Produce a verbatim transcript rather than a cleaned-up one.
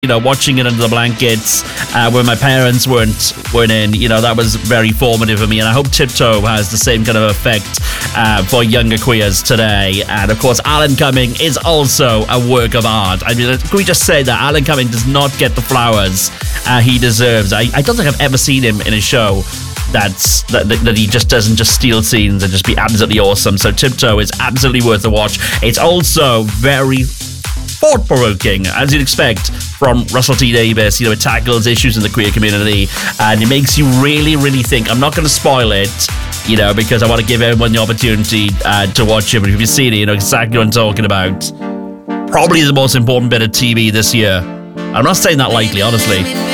you know, watching it under the blankets uh, when my parents weren't weren't in, you know, that was very formative for me, and I hope Tiptoe has the same kind of effect uh, for younger queers today. And of course, Alan Cumming is also a work of art. I mean, can we just say that Alan Cumming does not get the flowers uh, he deserves? I, I don't think I've ever seen him in a show that's that, that he just doesn't just steal scenes and just be absolutely awesome. So Tiptoe is absolutely worth a watch. It's also very thought-provoking, as you'd expect from Russell T Davies. You know, it tackles issues in the queer community, and it makes you really, really think. I'm not going to spoil it, you know, because I want to give everyone the opportunity uh, to watch it. But if you've seen it, you know exactly what I'm talking about. Probably the most important bit of T V this year. I'm not saying that lightly, honestly.